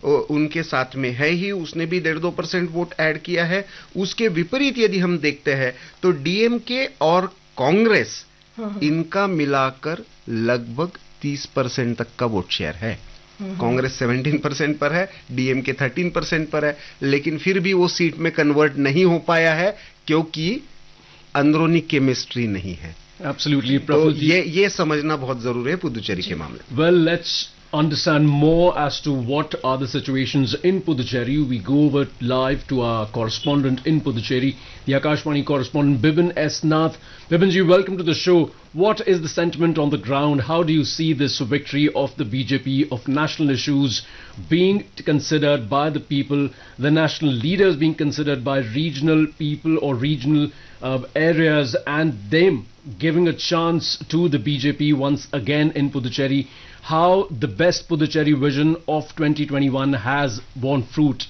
उनके साथ में है ही, उसने भी 1.5-2% वोट ऐड किया है। उसके विपरीत यदि हम देखते हैं तो डीएमके और कांग्रेस, इनका मिलाकर लगभग 30% तक का वोट शेयर है। कांग्रेस 17% पर है, डीएमके 13% पर है, लेकिन फिर भी वो सीट में कन्वर्ट नहीं हो पाया है क्योंकि अंदरूनी केमिस्ट्री नहीं है। Absolutely, तो ये समझना बहुत जरूरी है पुदुचेरी के मामले। Well, let's understand more as to what are the situations in Puducherry. We go over live to our correspondent in Puducherry, the Akashvani correspondent Bibin S. Nath. Bibinji, welcome to the show. What is the sentiment on the ground? How do you see this victory of the BJP, of national issues being considered by the people, the national leaders being considered by regional people or regional areas, and them giving a chance to the BJP once again in Puducherry? How the best Puducherry vision of 2021 has borne fruit?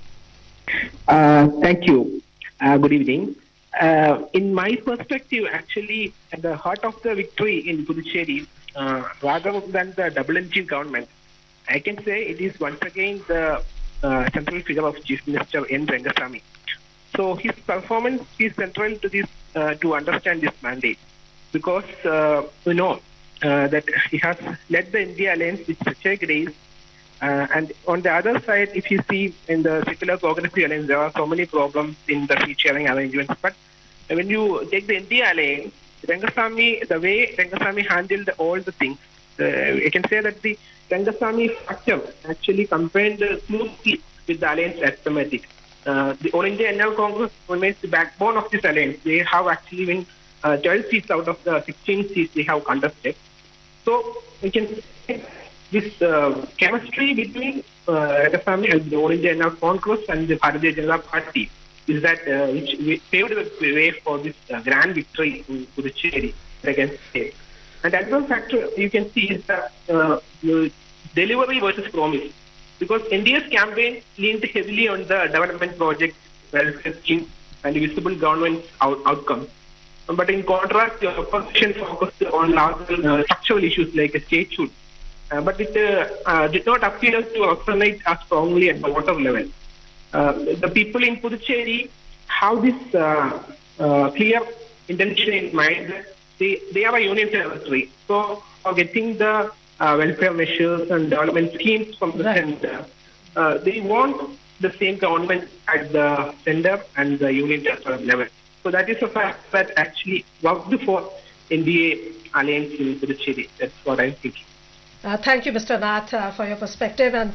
Thank you. Good evening. In my perspective, actually, at the heart of the victory in Puducherry, rather than the double-engine government, I can say it is once again the central figure of Chief Minister N. Rangasamy. So his performance is central to this, to understand this mandate, because we know that he has led the India Alliance with such a grace. And on the other side, if you see in the Secular Progressive Alliance, there are so many problems in the seat sharing arrangements. But when you take the India Alliance, the way Rangasamy handled all the things, I can say that the Rangasamy factor actually combined smoothly with the alliance arithmetic. The All India NL Congress remains the backbone of this alliance. They have actually been 12 seats out of the 16 seats they have contested. So we can say this chemistry between Rangasamy and the All India NL Congress and the Bharatiya Janata Party is that which paved the way for this grand victory in Puducherry against state. And another factor you can see is the delivery versus promise. Because India's campaign leaned heavily on the development projects, welfare schemes, and visible government outcomes. But in contrast, the opposition focused on larger structural issues like statehood. But it did not appear to resonate as strongly at the water level. The people in Puducherry have this clear intention in mind that they are a union territory. So, for getting the welfare measures and development schemes from the center, they want the same government at the center and the union territory level. So that is a fact that actually worked for NDA alliance in Puducherry. That's what I'm thinking. Thank you, Mr. Nath, for your perspective. And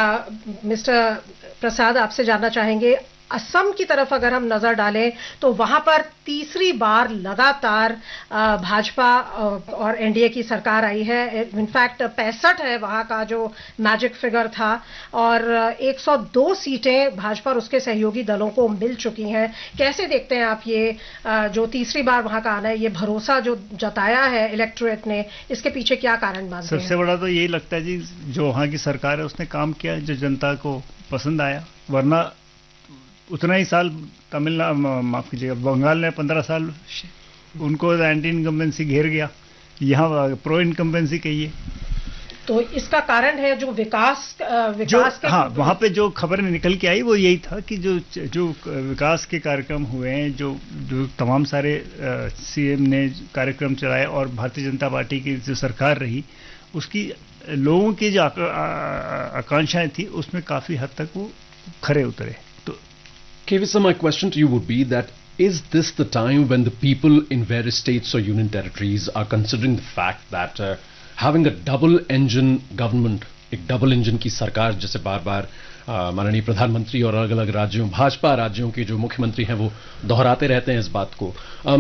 Mr. Prasad, आपसे जानना चाहेंगे, असम की तरफ अगर हम नजर डालें तो वहां पर तीसरी बार लगातार भाजपा और एनडीए की सरकार आई है। इनफैक्ट 65 है वहां का जो मैजिक फिगर था, और 102 सीटें भाजपा और उसके सहयोगी दलों को मिल चुकी हैं। कैसे देखते हैं आप ये जो तीसरी बार वहां का आना है, ये भरोसा जो जताया है इलेक्टोरेट ने, इसके पीछे क्या कारण मानते हैं? सबसे बड़ा तो यही लगता है जी, जो वहां की सरकार है उसने काम किया जो जनता को पसंद आया। वरना उतना ही साल तमिलनाडु, माफ कीजिएगा, बंगाल ने 15 साल उनको एंटी इनकम्बेंसी घेर गया, यहाँ प्रो इनकम्बेंसी कहिए। तो इसका कारण है जो विकास के हाँ, वहां पे जो खबर निकल के आई वो यही था कि जो विकास के कार्यक्रम हुए हैं, जो तमाम सारे सीएम ने कार्यक्रम चलाए और भारतीय जनता पार्टी की जो सरकार रही, उसकी लोगों की जो आकांक्षाएं थी उसमें काफी हद तक वो खरे उतरे। Kevisa, my question to you would be that, is this the time when the people in various states or union territories are considering the fact that having a double engine government, एक double engine की सरकार जैसे बार बार माननीय प्रधानमंत्री और अलग अलग राज्यों, भाजपा राज्यों के जो मुख्यमंत्री हैं वो दोहराते रहते हैं इस बात को,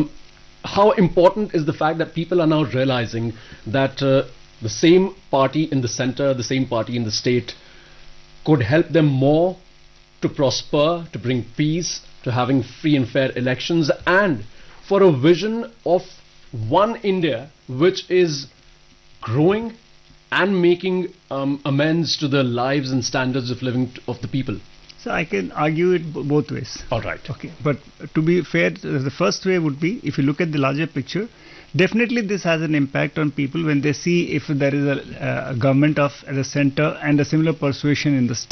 how important is the fact that people are now realizing that the same party in the center, the same party in the state could help them more to prosper, to bring peace, to having free and fair elections, and for a vision of one India which is growing and making amends to the lives and standards of living of the people? So I can argue it both ways. All right. Okay. But to be fair, the first way would be, if you look at the larger picture, definitely this has an impact on people when they see if there is a government of at the center and a similar persuasion in the state.